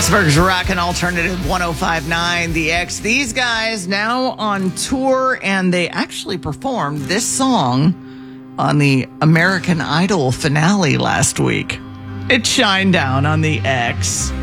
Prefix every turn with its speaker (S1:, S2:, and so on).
S1: Pittsburgh's Rockin' Alternative 105.9, The X. These guys now on tour, and they actually performed this song on the American Idol finale last week. It's Shinedown on The X.